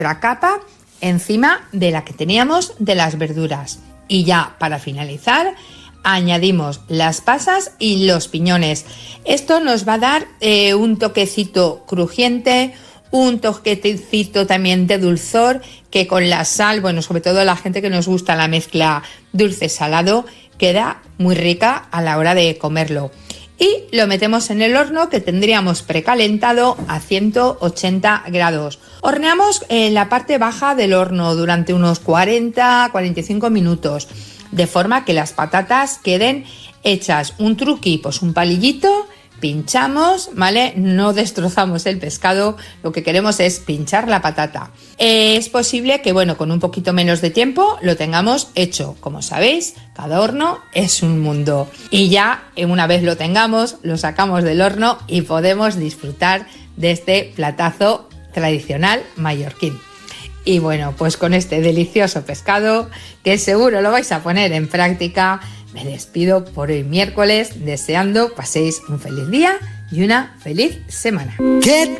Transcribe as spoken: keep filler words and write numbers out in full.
otra capa encima de la que teníamos de las verduras. Y ya para finalizar, añadimos las pasas y los piñones. Esto nos va a dar eh, un toquecito crujiente, un toquecito también de dulzor, que con la sal, bueno, sobre todo la gente que nos gusta la mezcla dulce-salado, queda muy rica a la hora de comerlo. Y lo metemos en el horno, que tendríamos precalentado a ciento ochenta grados. Horneamos en la parte baja del horno durante unos cuarenta a cuarenta y cinco minutos, de forma que las patatas queden hechas. Un truqui, pues un palillito, pinchamos, ¿vale? No destrozamos el pescado, lo que queremos es pinchar la patata. Eh, es posible que, bueno, con un poquito menos de tiempo lo tengamos hecho. Como sabéis, cada horno es un mundo. Y ya, una vez lo tengamos, lo sacamos del horno y podemos disfrutar de este platazo tradicional mallorquín. Y bueno, pues con este delicioso pescado, que seguro lo vais a poner en práctica, me despido por hoy miércoles, deseando paséis un feliz día y una feliz semana. Qué